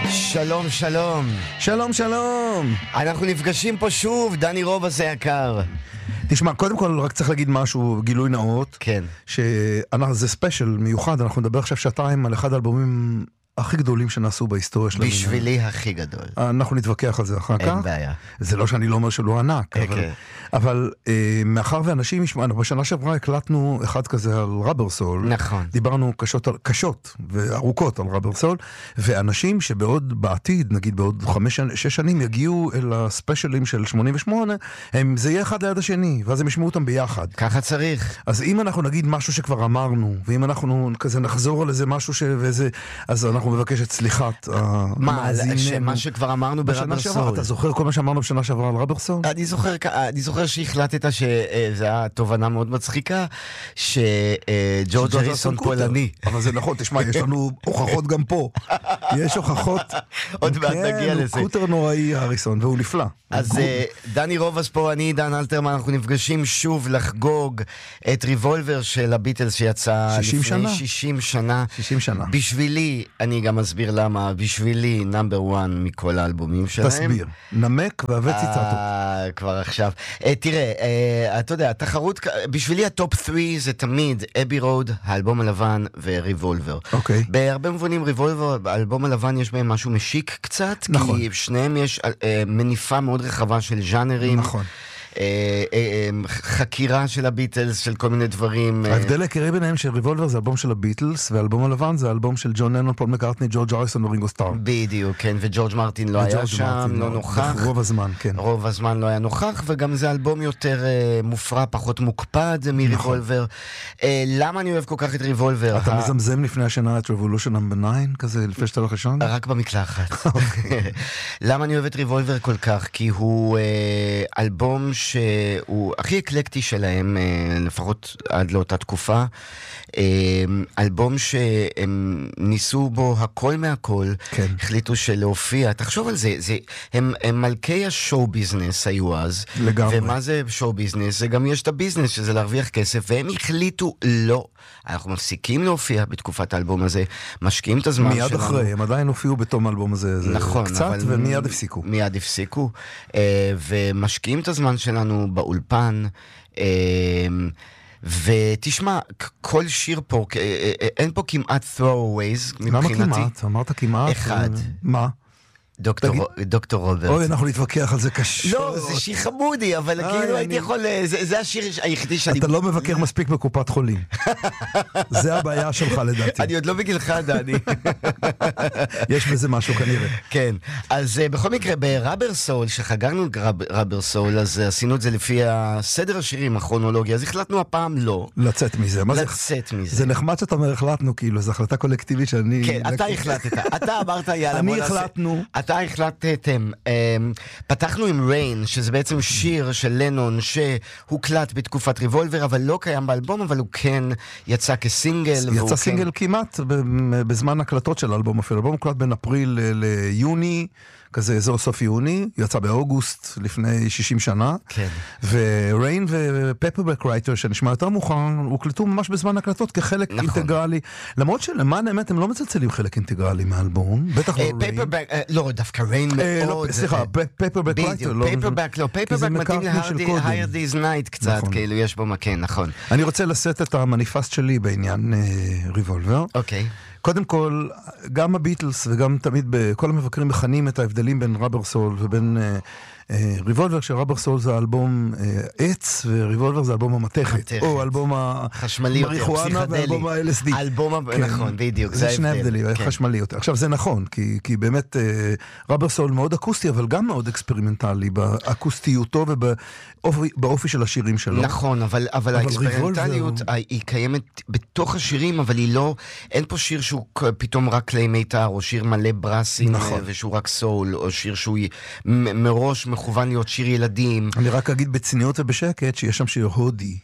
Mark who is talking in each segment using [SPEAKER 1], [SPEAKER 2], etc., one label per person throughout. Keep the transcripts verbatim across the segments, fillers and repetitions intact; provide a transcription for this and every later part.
[SPEAKER 1] שלום, שלום.
[SPEAKER 2] שלום, שלום.
[SPEAKER 1] אנחנו נפגשים פה שוב, דני רובס היקר.
[SPEAKER 2] תשמע, קודם כל רק צריך להגיד משהו, גילוי נאות.
[SPEAKER 1] כן.
[SPEAKER 2] שזה ספיישל מיוחד, אנחנו נדבר עכשיו שעתיים על אחד האלבומים הכי גדולים שנעשו בהיסטוריה שלנו.
[SPEAKER 1] בשבילי הכי גדול.
[SPEAKER 2] אנחנו נתווכח על זה אחר כך.
[SPEAKER 1] אין בעיה.
[SPEAKER 2] זה לא שאני לא אומר שלא ענק, אבל, אבל אה, מאחר ואנשים ישמענו, בשנה שעברה הקלטנו אחד כזה על רבר סול.
[SPEAKER 1] נכון.
[SPEAKER 2] דיברנו קשות, קשות וארוכות על רבר סול, ואנשים שבעוד בעתיד, נגיד בעוד חמש, שש שנים, יגיעו אל הספיישלים של שמונים ושמונה, הם, זה יהיה אחד ליד השני, ואז הם ישמעו אותם ביחד.
[SPEAKER 1] ככה צריך.
[SPEAKER 2] אז אם אנחנו נגיד משהו שכבר אמרנו, ואם אנחנו כזה נחזור על איזה משהו ש... וזה, אז אנחנו מבקש את סליחת המאזינים.
[SPEAKER 1] מה שכבר אמנו ברבר סול.
[SPEAKER 2] אתה זוכר כל מה שאמרנו בשנה שעברה על רבר סול?
[SPEAKER 1] אני זוכר, אני זוכר שהחלטת שזו הייתה תובנה מאוד מצחיקה, שג'ורג' הריסון פולני.
[SPEAKER 2] אבל זה נכון, תשמע, יש לנו הוכחות גם פה. יש הוכחות.
[SPEAKER 1] עוד מעט נגיע לזה.
[SPEAKER 2] כן, הוא קוטר נוראי הריסון, והוא נפלא.
[SPEAKER 1] אז דני רובס פה, אני דן אלתרמן, אנחנו נפגשים שוב לחגוג את ריבולבר של הביטלס שיצא לפני שישים שנה.
[SPEAKER 2] שישים שנה.
[SPEAKER 1] בשבילי, אני גם אסביר למה, בשבילי נאמבר וואן מכל האלבומים שלהם.
[SPEAKER 2] תסביר, נמק והבא ציטטו.
[SPEAKER 1] כבר עכשיו. תראה, אתה יודע, התחרות, בשבילי הטופ שלוש זה תמיד אבי רוד, האלבום הלבן וריבולבר.
[SPEAKER 2] אוקיי.
[SPEAKER 1] בהרבה מובנים ריבולבר, האלבום הלבן יש בהם משהו משיק קצת,
[SPEAKER 2] נכון.
[SPEAKER 1] כי שניהם יש מניפה מאוד רחבה של ז'אנרים.
[SPEAKER 2] נכון.
[SPEAKER 1] חקירה של הביטלס, של כל מיני דברים.
[SPEAKER 2] ההבדל העיקרי ביניהם שריבולבר זה אלבום של הביטלס, והאלבום הלבן זה אלבום של ג'ון לנון, פול מקארטני, ג'ורג' הריסון ורינגו סטאר.
[SPEAKER 1] בדיוק, כן, וג'ורג' מרטין לא היה שם, לא נוכח.
[SPEAKER 2] רוב הזמן, כן.
[SPEAKER 1] רוב הזמן לא היה נוכח, וגם זה אלבום יותר מופרע, פחות מוקפד מריבולבר. למה אני אוהב כל כך את ריבולבר?
[SPEAKER 2] אתה מזמזם לפני השנה את Revolution נאמבר תשע, כזה לפני שאתה הולך לישון?
[SPEAKER 1] רק במקלחת. למה אני אוהב את ריבולבר כל כך? כי הוא אלבום שהוא הכי אקלקטי שלהם, לפחות עד לאותה תקופה. אלבום שהם ניסו בו הכל מהכל,
[SPEAKER 2] כן.
[SPEAKER 1] החליטו שלהופיע, תחשוב על זה, זה הם, הם מלכי השואו ביזנס היו אז.
[SPEAKER 2] לגמרי.
[SPEAKER 1] ומה זה שואו ביזנס? זה גם יש את הביזנס, שזה להרוויח כסף, והם החליטו לא. אנחנו מפסיקים להופיע בתקופת האלבום הזה, משקיעים את הזמן
[SPEAKER 2] מיד
[SPEAKER 1] שלנו.
[SPEAKER 2] מיד אחרי, הם עדיין הופיעו בתום האלבום הזה.
[SPEAKER 1] נכון.
[SPEAKER 2] קצת ומיד הפסיקו.
[SPEAKER 1] מיד הפסיקו, ומשקיעים את הזמן שלנו באולפן, ותשמע, כל שיר פה, אין פה כמעט throwaways מבחינתי.
[SPEAKER 2] למה כמעט? אמרת כמעט?
[SPEAKER 1] אחד.
[SPEAKER 2] מה?
[SPEAKER 1] דוקטור רוברט.
[SPEAKER 2] אוי, אנחנו נתווכח על זה קשה.
[SPEAKER 1] לא, זה שיר חמודי, אבל כאילו הייתי יכול, זה השיר היחידי שאני...
[SPEAKER 2] אתה לא מבקר מספיק בקופת חולים. זה הבעיה שלך לדעתי.
[SPEAKER 1] אני עוד לא בגילך, דני.
[SPEAKER 2] יש בזה משהו כנראה.
[SPEAKER 1] כן, אז בכל מקרה, ברבר סול, שחגגנו רבר סול, אז עשינו את זה לפי הסדר השירים, הכרונולוגיה, אז החלטנו הפעם לא.
[SPEAKER 2] לצאת מזה.
[SPEAKER 1] לצאת מזה.
[SPEAKER 2] זה נחמד שאתה אומר החלטנו, כאילו, זו החלטה קולקטיבית שאני...
[SPEAKER 1] כן, אתה החלטת. אתה אמרת, יאללה,
[SPEAKER 2] אני החלטנו.
[SPEAKER 1] אתה החלטתם, פתחנו עם ריין, שזה בעצם שיר של לנון שהוקלט בתקופת ריבולבר, אבל לא קיים באלבום, אבל הוא כן יצא כסינגל.
[SPEAKER 2] יצא סינגל כמעט בזמן הקלטות של האלבום אפילו. האלבום הוקלט בין אפריל ליוני, כזה אזור סוף יוני, יצא באוגוסט לפני שישים שנה.
[SPEAKER 1] כן.
[SPEAKER 2] וריין ופפרבק רייטר, שנשמע יותר מאוחר, הוקלטו ממש בזמן הקלטות כחלק נכון. אינטגרלי. למרות שלמען האמת הם לא מצלצלים חלק אינטגרלי מהאלבום. בטח לא ריין.
[SPEAKER 1] פפרבק, לא, דווקא ריין מאוד.
[SPEAKER 2] סליחה, פפרבק רייטר.
[SPEAKER 1] פפרבק, לא, פפרבק מתאים להרדיז נייט קצת, כאילו יש בו מקן, נכון.
[SPEAKER 2] אני רוצה לשאת את המניפסט שלי בעניין ריבולבר.
[SPEAKER 1] אוקיי.
[SPEAKER 2] קודם כל, גם הביטלס וגם תמיד כל המבקרים מכנים את ההבדלים בין רבר סול ובין ריבולבר, שרבר סול זה אלבום עץ וריבולבר זה אלבום המתכת, או אלבום המריחואנה ואלבום ה-אל אס די.
[SPEAKER 1] אלבום, נכון, בדיוק, זה
[SPEAKER 2] שני הבדלים, חשמלי יותר. עכשיו זה נכון, כי באמת רבר סול מאוד אקוסטי, אבל גם מאוד אקספרימנטלי באקוסטיותו ובאופי של השירים שלו.
[SPEAKER 1] נכון, אבל האקספרימנטליות היא קיימת בתוך השירים, אבל היא לא, אין פה שיר שהוא פתאום רק כלי מיתר, או שיר מלא ברסים, ושהוא רק סול, או שיר שהוא מראש מכוון להיות שיר ילדים.
[SPEAKER 2] אני רק אגיד בצניעות ובשקט שיש שם שיר הודי.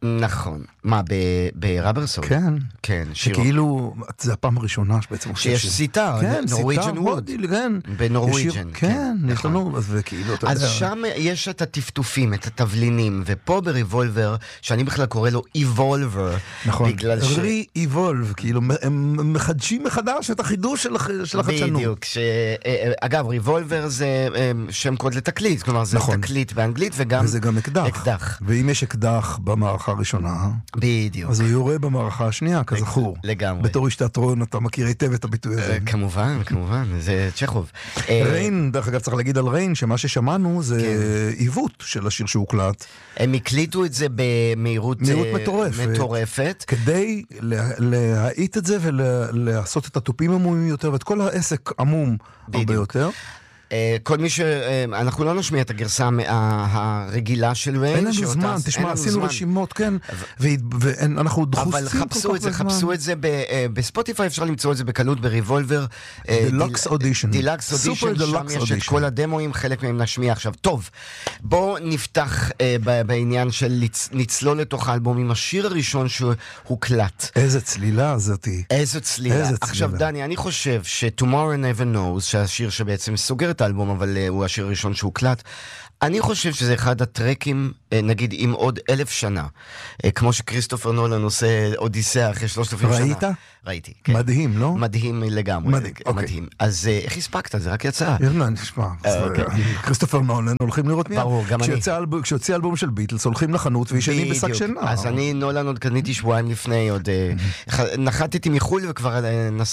[SPEAKER 1] נכון. מה, בראבר סול?
[SPEAKER 2] כן.
[SPEAKER 1] כן, שיר.
[SPEAKER 2] שכאילו, זה הפעם הראשונה שבעצם...
[SPEAKER 1] שיש סיטר, נורוויג'ן ווד.
[SPEAKER 2] כן.
[SPEAKER 1] בנורוויג'ן.
[SPEAKER 2] כן, יש לנו, וכאילו, אתה יודע...
[SPEAKER 1] אז שם יש את הטפטופים, את התבלינים, ופה בריבולבר, שאני בכלל קורא לו איבולבר.
[SPEAKER 2] נכון. רי-איבולב, כאילו, הם מחדשים מחדש את החידוש של החדשנות.
[SPEAKER 1] בדיוק. אגב, ריבולבר זה שם קוד לתקליט, כלומר, זה תקליט באנגלית, וגם...
[SPEAKER 2] וזה גם אקדח. ואם יש אקדח במערכה הראשונה,
[SPEAKER 1] בדיוק.
[SPEAKER 2] אז הוא יורה במערכה השנייה, כזכור.
[SPEAKER 1] לגמרי.
[SPEAKER 2] בתור איש תיאטרון, אתה מכיר היטב את הביטוי הזה.
[SPEAKER 1] כמובן, כמובן, זה צ'כוב.
[SPEAKER 2] ריין, דרך אגב צריך להגיד על ריין, שמה ששמענו זה עיוות של השיר שהוקלט.
[SPEAKER 1] הם הקליטו את זה במהירות מטורפת.
[SPEAKER 2] כדי להאיט את זה ולעשות את הטופים עמומים יותר, ואת כל העסק עמום הרבה יותר.
[SPEAKER 1] כל מי ש... אנחנו לא נשמיע את הגרסה הרגילה של ריין.
[SPEAKER 2] אין לנו זמן, תשמע, עשינו רשימות, כן, ואנחנו דחוסים.
[SPEAKER 1] אבל חפשו את זה, חפשו את זה בספוטיפיי, אפשר למצוא את זה בקלות בריבולבר.
[SPEAKER 2] דילקס אודישן.
[SPEAKER 1] דילקס אודישן, שם יש את כל הדמוים, חלק מהם נשמיע עכשיו. טוב, בואו נפתח בעניין של נצלול לתוך האלבום עם השיר הראשון שהוקלט.
[SPEAKER 2] איזה צלילה זאתי.
[SPEAKER 1] איזה צלילה. עכשיו, דני, אני חושב ש-Tomorrow Never Knows, שהשיר שבעצם סוגר את האלבום, אבל uh, הוא השיר הראשון שהוקלט. אני חושב שזה אחד הטרקים, uh, נגיד, עם עוד אלף שנה. Uh, כמו שקריסטופר נולן עושה אודיסאה אחרי שלושת אלפים שנה.
[SPEAKER 2] ראית?
[SPEAKER 1] ראיתי, כן.
[SPEAKER 2] מדהים, לא?
[SPEAKER 1] מדהים לגמרי.
[SPEAKER 2] מדהים, אוקיי.
[SPEAKER 1] מדהים. אז uh, איך הספקת? זה רק יצא.
[SPEAKER 2] ירנה, נשמע. קריסטופר נולן הולכים לראות מיד.
[SPEAKER 1] ברור, גם אני.
[SPEAKER 2] כשיוצא אלבום של ביטלס, הולכים לחנות וישנים בשק שינה.
[SPEAKER 1] אז אני, נולן, עוד קניתי שבועיים לפני, עוד נחתתי מחול וכבר נסע